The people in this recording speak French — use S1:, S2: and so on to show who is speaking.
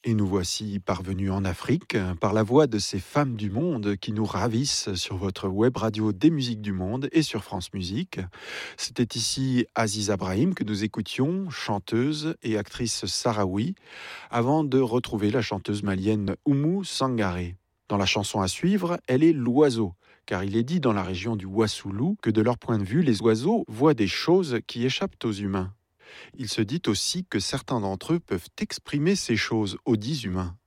S1: Et nous voici parvenus en Afrique par la voix de ces femmes du monde qui nous ravissent sur votre web radio des musiques du monde et sur France Musique. C'était ici Aziza Brahim que nous écoutions, chanteuse et actrice sahraoui, avant de retrouver la chanteuse malienne Oumou Sangaré. Dans la chanson à suivre, elle est l'oiseau, car il est dit dans la région du Wassoulou que de leur point de vue, les oiseaux voient des choses qui échappent aux humains. Il se dit aussi que certains d'entre eux peuvent exprimer ces choses aux dits humains.